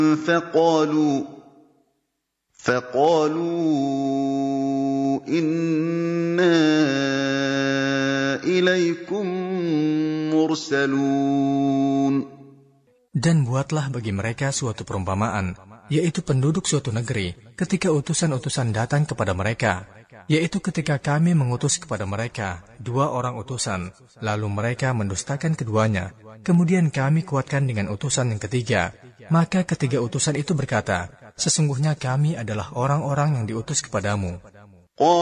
فقالوا إنا إليكم مرسلون. Dan buatlah bagi mereka suatu perumpamaan, yaitu penduduk suatu negeri, ketika utusan-utusan datang kepada mereka, yaitu ketika kami mengutus kepada mereka 2 orang utusan, lalu mereka mendustakan keduanya, kemudian kami kuatkan dengan utusan yang ketiga. Maka ketiga utusan itu berkata, sesungguhnya kami adalah orang-orang yang diutus kepadamu.